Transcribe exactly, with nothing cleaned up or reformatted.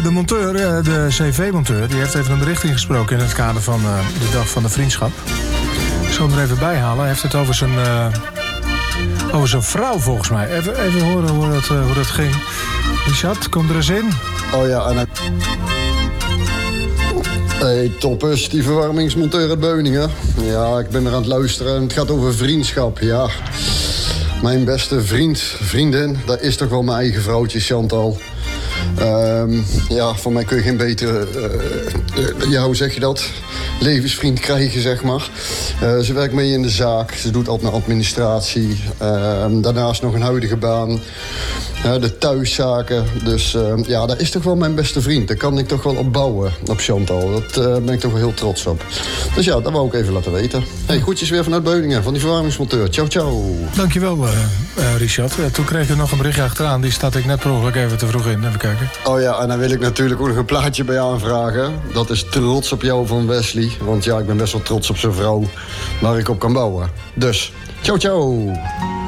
De monteur, de C V-monteur, die heeft even een bericht ingesproken in het kader van uh, de Dag van de Vriendschap. Ik zal hem er even bij halen. Hij heeft het over zijn, uh, over zijn vrouw, volgens mij. Even, even horen hoe dat, uh, hoe dat ging. Richard, kom er eens in. Oh ja, en... Hey, toppers, die verwarmingsmonteur uit Beuningen. Ja, ik ben er aan het luisteren en het gaat over vriendschap, ja. Mijn beste vriend, vriendin, dat is toch wel mijn eigen vrouwtje, Chantal. Um, ja, voor mij kun je geen betere, uh, uh, ja, hoe zeg je dat, levensvriend krijgen, zeg maar. Uh, ze werkt mee in de zaak, ze doet altijd naar administratie. Uh, daarnaast nog een huidige baan, uh, de thuiszaken. Dus uh, ja, dat is toch wel mijn beste vriend. Daar kan ik toch wel op bouwen, op Chantal. Daar uh, ben ik toch wel heel trots op. Dus ja, dat wou ik even laten weten. Hey, groetjes weer vanuit Beuningen, van die verwarmingsmonteur. Ciao, ciao. Dankjewel, uh, uh, Richard. Uh, toen kreeg ik nog een berichtje achteraan. Die staat ik net per ongeluk even te vroeg in. Even kijken. Oh ja, en dan wil ik natuurlijk ook nog een plaatje bij aanvragen. Dat is Trots op jou van Wesley. Want ja, ik ben best wel trots op zijn vrouw waar ik op kan bouwen. Dus, ciao, ciao.